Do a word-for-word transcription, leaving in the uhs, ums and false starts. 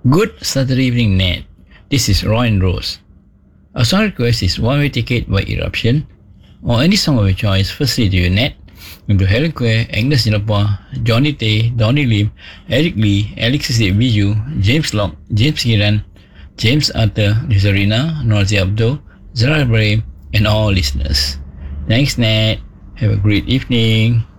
Good Saturday evening, Ned. This is Roy and Rose. Our song request is One Way Ticket by Eruption, or any song of your choice. Firstly to you, Ned, and to Helen Quay, Agnes Jinapa, Johnny Tay, Donny Lim, Eric Lee, Alexis Biju, James Locke, James Kiran, James Arthur, Nizarina, Norzi Abdo, Zara Ibrahim, and all listeners. Thanks, Ned. Have a great evening.